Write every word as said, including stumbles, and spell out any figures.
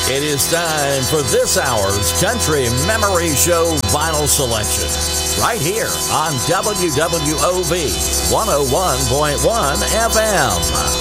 It is time for this hour's Country Memory Show Vinyl Selection, right here on W W O V one oh one point one F M.